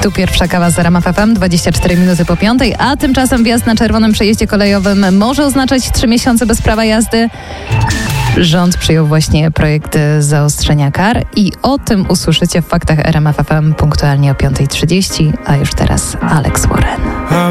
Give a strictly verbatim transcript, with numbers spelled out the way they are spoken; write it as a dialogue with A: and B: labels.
A: Tu pierwsza kawa z R M F F M, dwadzieścia cztery minuty po piątej, a tymczasem wjazd na czerwonym przejeździe kolejowym może oznaczać trzy miesiące bez prawa jazdy. Rząd przyjął właśnie projekt zaostrzenia kar i o tym usłyszycie w faktach R M F F M punktualnie o piąta trzydzieści, a już teraz Alex Warren.